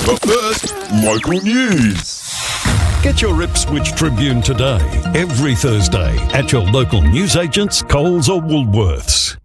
But first, local news. Get your Ipswich Tribune today, every Thursday, at your local newsagents, Coles or Woolworths.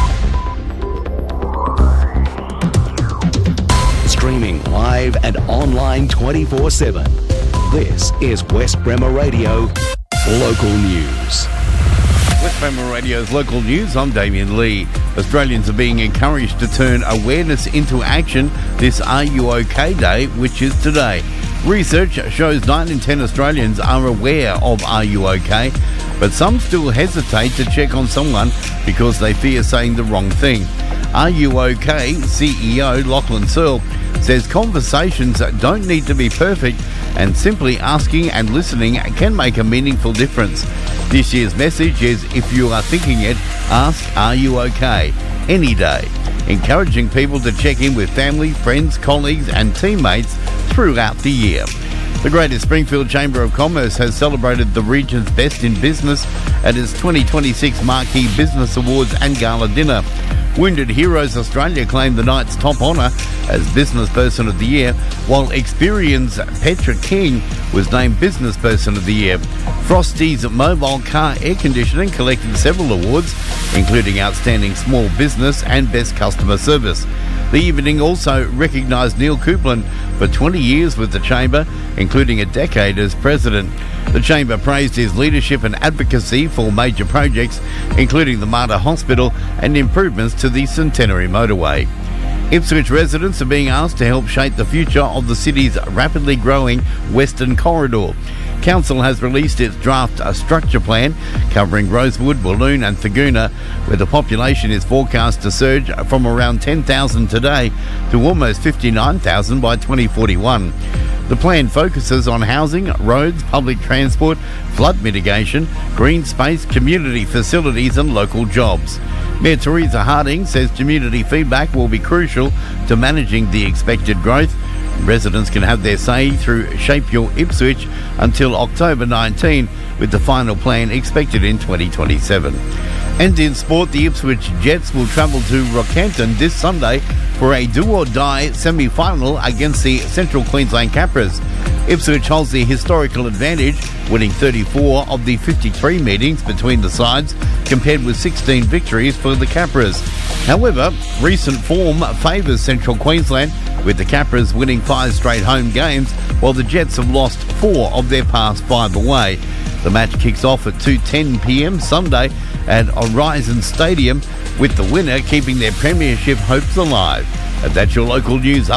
Streaming live and online 24/7. This is West Bremer Radio Local News. West Bremer Radio's Local News, I'm Damien Lee. Australians are being encouraged to turn awareness into action this Are You OK Day, which is today. Research shows 9 in 10 Australians are aware of Are You OK, but some still hesitate to check on someone because they fear saying the wrong thing. Are You OK CEO Lachlan Searle says conversations don't need to be perfect and simply asking and listening can make a meaningful difference. This year's message is, if you are thinking it, ask, are you okay? Any day. Encouraging people to check in with family, friends, colleagues and teammates throughout the year. The Greater Springfield Chamber of Commerce has celebrated the region's best in business at its 2026 Marquee Business Awards and Gala Dinner. Wounded Heroes Australia claimed the night's top honour as Business Person of the Year, while Experian's Petra King was named Business Person of the Year. Frosty's Mobile Car Air Conditioning collected several awards, including Outstanding Small Business and Best Customer Service. The evening also recognised Neil Coupland for 20 years with the Chamber, including a decade as President. The Chamber praised his leadership and advocacy for major projects, including the Mater Hospital and improvements to the Centenary Motorway. Ipswich residents are being asked to help shape the future of the city's rapidly growing Western Corridor. Council has released its draft structure plan covering Rosewood, Walloon and Thurgoona, where the population is forecast to surge from around 10,000 today to almost 59,000 by 2041. The plan focuses on housing, roads, public transport, flood mitigation, green space, community facilities and local jobs. Mayor Teresa Harding says community feedback will be crucial to managing the expected growth. Residents can have their say through Shape Your Ipswich until October 19, with the final plan expected in 2027. And in sport, the Ipswich Jets will travel to Rockhampton this Sunday for a do-or-die semi-final against the Central Queensland Capras. Ipswich holds the historical advantage, winning 34 of the 53 meetings between the sides, compared with 16 victories for the Capras. However, recent form favours Central Queensland, with the Capras winning 5 straight home games, while the Jets have lost 4 of their past 5 away. The match kicks off at 2:10 p.m. Sunday at Horizon Stadium, with the winner keeping their premiership hopes alive. And that's your local news.